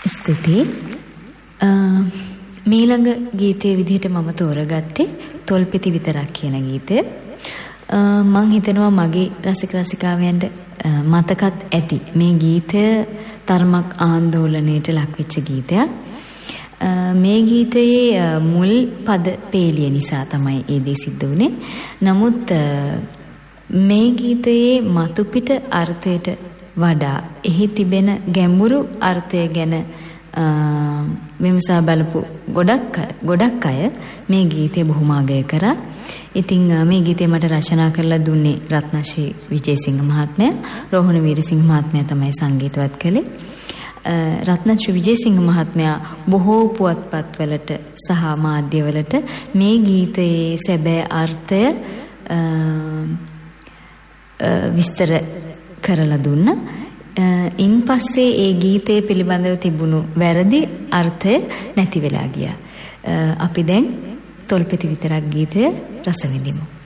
ස්තුතියි. මීළඟ ගීතයේ විදිහට මම තෝරගත්තේ තොල්පෙති විතරක් කියන ගීතය. මං හිතනවා මගේ රසික රසිකාවයන්ට මතකත් ඇති මේ ගීතය තරමක් ආందోලනයට ලක්වෙච්ච ගීතයක්. මේ ගීතයේ මුල් පද පේලිය නිසා තමයි ඒ දේ සිද්ධ වුනේ. නමුත් මේ ගීතයේ මතුපිට අර්ථයට වඩා එහි තිබෙන ගැඹුරු අර්ථය ගැන විමසා බලපු ගොඩක් අය මේ ගීතය බොහොම අගය කරා. ඉතින් මේ ගීතය මට රචනා කරලා දුන්නේ රත්නශ්‍රී විජේසිංහ මහත්මයා. රෝහණ වීරසිංහ මහත්මයා තමයි සංගීතවත් කළේ. රත්නශ්‍රී විජේසිංහ මහත්මයා බොහෝ පුවත්පත්වලට සහ මාධ්‍යවලට මේ ගීතයේ සැබෑ අර්ථය විස්තර කරලා දුන්නා. ඉන් පස්සේ ඒ ගීතය පිළිබඳව තිබුණු වැරදි අර්ථය නැති වෙලා ගියා. අපි දැන් තොල්පෙති විතරක් ගීතය රස විඳිමු.